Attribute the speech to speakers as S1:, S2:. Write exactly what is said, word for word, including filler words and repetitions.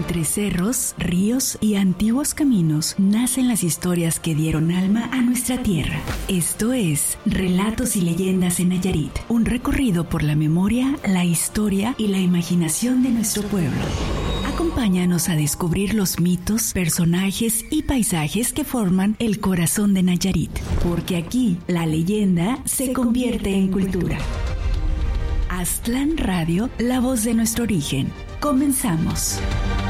S1: Entre cerros, ríos y antiguos caminos nacen las historias que dieron alma a nuestra tierra. Esto es Relatos y Leyendas en Nayarit, un recorrido por la memoria, la historia y la imaginación de nuestro pueblo. Acompáñanos a descubrir los mitos, personajes y paisajes que forman el corazón de Nayarit, porque aquí la leyenda se convierte en cultura. Aztlán Radio, la voz de nuestro origen. Comenzamos.